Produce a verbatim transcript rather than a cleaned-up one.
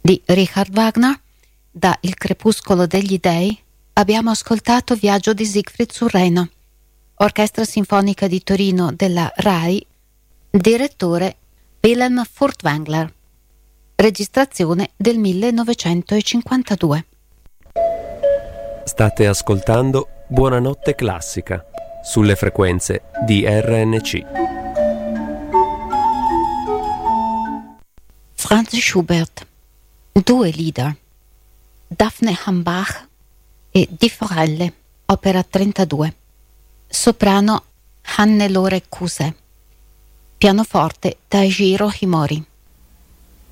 Di Richard Wagner, da Il crepuscolo degli dei, abbiamo ascoltato Viaggio di Siegfried sul Reno, Orchestra Sinfonica di Torino della RAI, direttore Wilhelm Furtwängler, registrazione del millenovecentocinquantadue. State ascoltando Buonanotte Classica sulle frequenze di R N C. Franz Schubert, due Lieder, Daphne Hambach e Di Forelle, opera trentadue, soprano Hannelore Kuse, pianoforte Taijiro Himori.